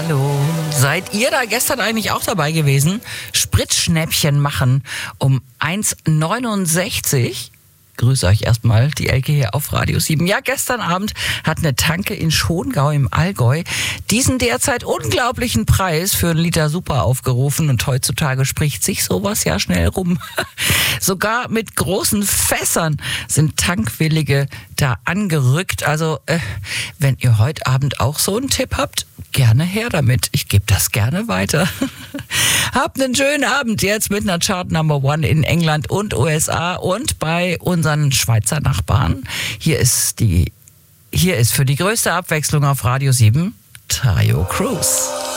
Hallo. Seid ihr da gestern eigentlich auch dabei gewesen? Spritschnäppchen machen um 1,69. Grüße euch erstmal, die Elke hier auf Radio 7. Ja, gestern Abend hat eine Tanke in Schongau im Allgäu diesen derzeit unglaublichen Preis für einen Liter Super aufgerufen und heutzutage spricht sich sowas ja schnell rum. Sogar mit großen Fässern sind Tankwillige da angerückt. Also, wenn ihr heute Abend auch so einen Tipp habt, gerne her damit. Ich gebe das gerne weiter. Habt einen schönen Abend jetzt mit einer Chart Number One in England und USA und bei unseren Schweizer Nachbarn. Hier ist für die größte Abwechslung auf Radio 7 Tayo Cruz.